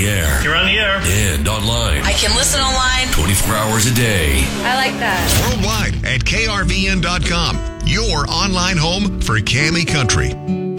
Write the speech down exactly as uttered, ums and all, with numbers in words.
the air. You're on the air. And online. I can listen online. twenty-four hours a day. I like that. Worldwide at K R V N dot com. Your online home for Cami Country.